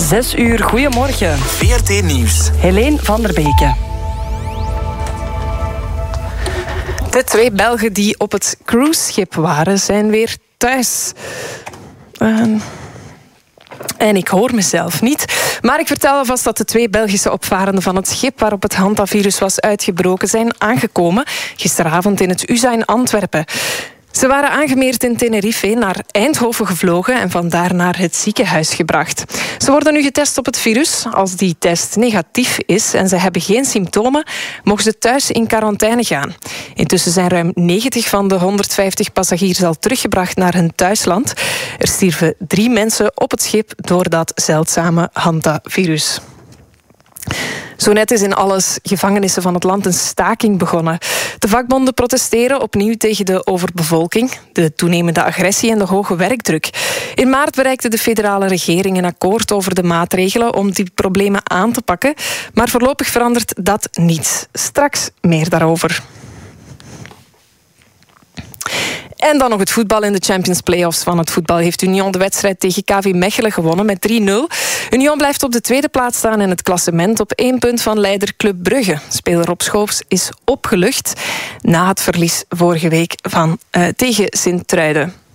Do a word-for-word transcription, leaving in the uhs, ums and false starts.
Zes uur, goedemorgen. V R T Nieuws. Helene van der Beke. De twee Belgen die op het cruiseschip waren, zijn weer thuis. Uh, en ik hoor mezelf niet. Maar ik vertel alvast dat de twee Belgische opvarenden van het schip waarop het hantavirus was uitgebroken zijn aangekomen gisteravond in het U S A in Antwerpen. Ze waren aangemeerd in Tenerife, naar Eindhoven gevlogen en vandaar naar het ziekenhuis gebracht. Ze worden nu getest op het virus. Als die test negatief is en ze hebben geen symptomen, mogen ze thuis in quarantaine gaan. Intussen zijn ruim negentig van de honderdvijftig passagiers al teruggebracht naar hun thuisland. Er stierven drie mensen op het schip door dat zeldzame hantavirus. Zo net is in alle gevangenissen van het land een staking begonnen. De vakbonden protesteren opnieuw tegen de overbevolking, de toenemende agressie en de hoge werkdruk. In maart bereikte de federale regering een akkoord over de maatregelen om die problemen aan te pakken, maar voorlopig verandert dat niet. Straks meer daarover. En dan nog het voetbal in de Champions Playoffs van het voetbal. Heeft Union de wedstrijd tegen K V Mechelen gewonnen met drie nul. Union blijft op de tweede plaats staan in het klassement op één punt van leider Club Brugge. Speler Rob Schoofs is opgelucht na het verlies vorige week van, uh, tegen Sint-Truiden.